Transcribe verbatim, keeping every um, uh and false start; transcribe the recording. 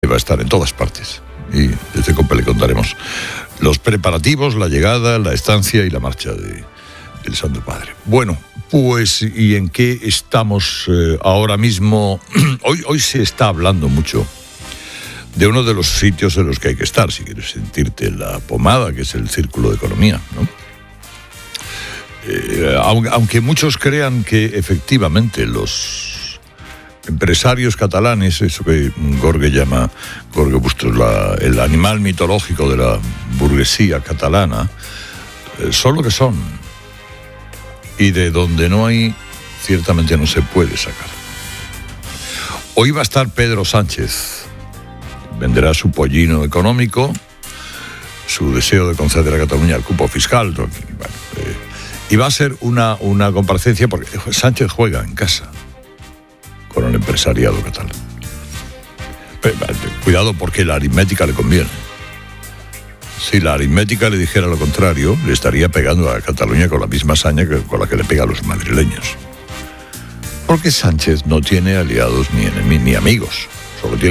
va a estar en todas partes. Y desde COPE le contaremos los preparativos, la llegada, la estancia y la marcha de, del Santo Padre. Bueno, pues, ¿y en qué estamos eh, ahora mismo? Hoy, hoy se está hablando mucho de uno de los sitios en los que hay que estar, si quieres sentirte la pomada, que es el Círculo de Economía, ¿no? Eh, aunque muchos crean que efectivamente los empresarios catalanes, eso que Gorge llama, Gorge Bustos, la, el animal mitológico de la burguesía catalana, eh, son lo que son. Y de donde no hay, ciertamente no se puede sacar. Hoy va a estar Pedro Sánchez. Venderá su pollino económico, su deseo de conceder a Cataluña el cupo fiscal. Bueno, eh, y va a ser una, una comparecencia, porque Sánchez juega en casa con el empresariado catalán. Pero, cuidado, porque la aritmética le conviene. Si la aritmética le dijera lo contrario, le estaría pegando a Cataluña con la misma saña que con la que le pega a los madrileños. Porque Sánchez no tiene aliados ni enemigos, ni amigos, solo tiene